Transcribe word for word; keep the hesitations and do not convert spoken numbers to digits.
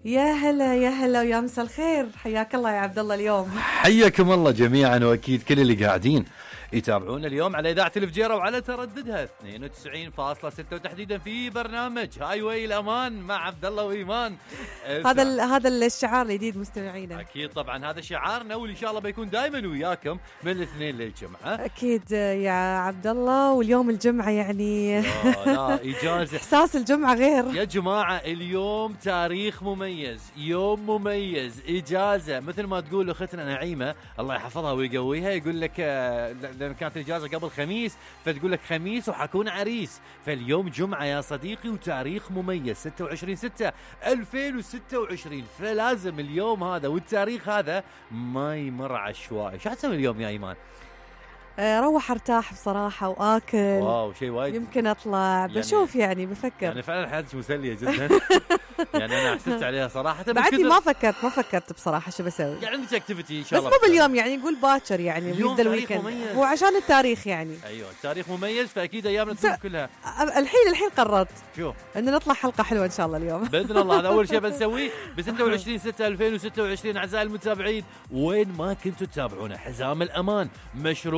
يا هلا يا هلا ويا مساء الخير، حياك الله يا عبد الله. اليوم حياكم الله جميعا، واكيد كل اللي قاعدين يتابعونا اليوم على اذاعه الفجيره وعلى ترددها اثنين وتسعين فاصلة ستة، وتحديدا في برنامج هاي واي الامان مع عبد الله وايمان. هذا هذا الشعار الجديد مستمعينا. اكيد طبعا هذا شعارنا، واللي ان شاء الله بيكون دائما وياكم من الاثنين للجمعه. اكيد يا عبد الله، واليوم الجمعه يعني لا, لا اجازه احساس الجمعه غير يا جماعه. اليوم تاريخ مميز، يوم مميز، اجازه مثل ما تقول اختنا نعيمه الله يحفظها ويقويها، يقول لك لأن كانت الإجازة قبل خميس فتقول لك خميس وحكون عريس، فاليوم جمعة يا صديقي وتاريخ مميز ستة وعشرين ستة ألفين وستة وعشرين، فلازم اليوم هذا والتاريخ هذا ما يمر عشوائي. شو حتسوي اليوم يا إيمان؟ روح ارتاح بصراحة وآكل. واو شيء وايد. يمكن أطلع بشوف يعني, يعني بفكر يعني فعلا حياتك مسلية جدا. يعني أنا حسيت عليها صراحة. بعدني ما فكرت ما فكرت بصراحة شو بسوي. يعني عندك اكتيفيتي إن شاء الله. بس مو باليوم يعني، نقول باكر يعني اليوم بيبدأ تاريخ الويكند، مميز. هو عشان التاريخ يعني. أيوة التاريخ مميز، فأكيد أيامنا تكون كلها. الحين الحين قررت شو إن نطلع حلقة حلوة إن شاء الله اليوم بإذن الله. هذا أول شيء بنسويه ب ستة وعشرين ستة ألفين وستة وعشرين. أعزائي المتابعين وين ما كنتوا تتابعونا، حزام الأمان مشروع